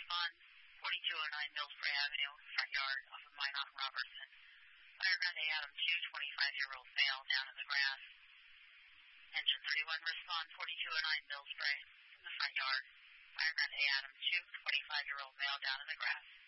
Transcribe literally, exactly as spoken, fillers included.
respond forty-two oh nine Millspray Avenue, front yard off of Minot and Robertson. Fire ground A Adam two, twenty-five-year-old male down in the grass. Engine thirty-one, respond forty-two oh nine Millspray from the front yard. Fire ground A Adam two, twenty-five-year-old male down in the grass.